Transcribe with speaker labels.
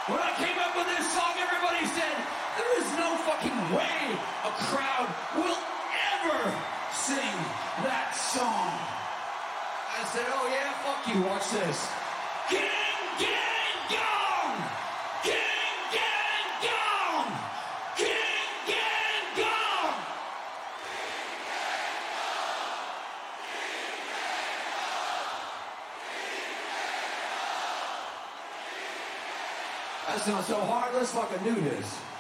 Speaker 1: When I came up with this song, everybody said, there is no fucking way a crowd will ever sing that song. I said, oh yeah, fuck you, watch this. King, gang, gong! King, gang, gong! King, gang, gong! That sounds so hard, let's fucking do this.